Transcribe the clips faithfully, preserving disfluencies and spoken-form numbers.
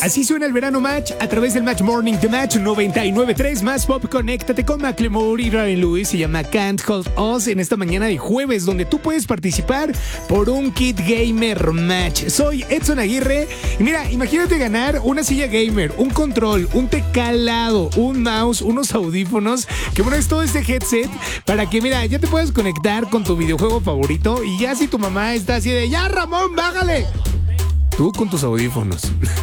Así suena el verano Match a través del Match Morning de Match noventa y nueve punto tres. Más Pop, conéctate con Macklemore y Ryan Lewis. Se llama Can't Hold Us en esta mañana de jueves, donde tú puedes participar por un kit gamer Match. Soy Edson Aguirre y mira, imagínate ganar una silla gamer, un control, un teclado, un mouse, unos audífonos, que pones todo este headset para que, mira, ya te puedas conectar con tu videojuego favorito y ya si tu mamá está así de, ya Ramón, bájale. Tú con tus audífonos.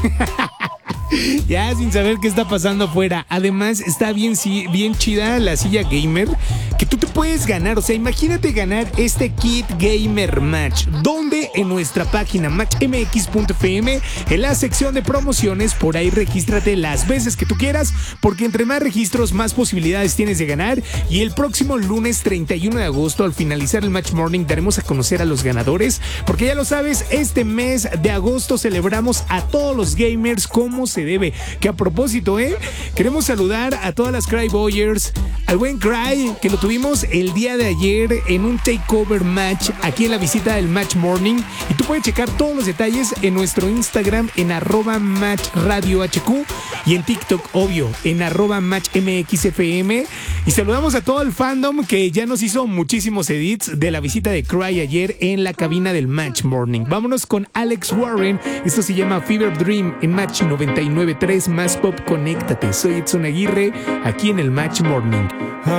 Ya sin saber qué está pasando afuera. Además está bien, bien chida la silla gamer que tú te puedes ganar. O sea, imagínate ganar este kit gamer Match. ¿Dónde? En nuestra página match m x punto f m, en la sección de promociones. Por ahí regístrate las veces que tú quieras, porque entre más registros, más posibilidades tienes de ganar. Y el próximo lunes treinta y uno de agosto, al finalizar el Match Morning, daremos a conocer a los ganadores, porque ya lo sabes, este mes de agosto celebramos a todos los gamers como se debe. Que a propósito, ¿eh? Queremos saludar a todas las Cry Boyers, al buen Cry, que lo tuvimos el día de ayer en un takeover match aquí en la visita del Match Morning. Y tú puedes checar todos los detalles en nuestro Instagram en arroba Match Radio H Q y en TikTok, obvio, en arroba Match M X F M. Y saludamos a todo el fandom que ya nos hizo muchísimos edits de la visita de Cry ayer en la cabina del Match Morning. Vámonos con Alex Warren. Esto se llama Fever Dream en Match noventa y nueve punto tres. Más Pop, conéctate. Soy Edson Aguirre, aquí en el Match Morning.